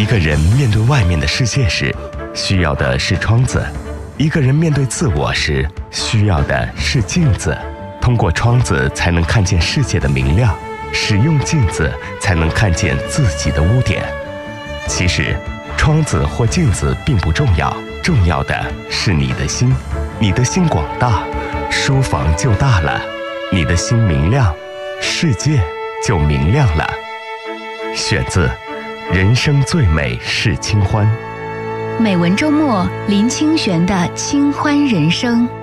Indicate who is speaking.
Speaker 1: 一个人面对外面的世界时，需要的是窗子；一个人面对自我时，需要的是镜子。通过窗子才能看见世界的明亮，使用镜子才能看见自己的污点。其实，窗子或镜子并不重要，重要的是你的心。你的心广大，书房就大了；你的心明亮，世界就明亮了。选自《人生最美是清欢》。
Speaker 2: 美文周末，林清玄的清欢人生。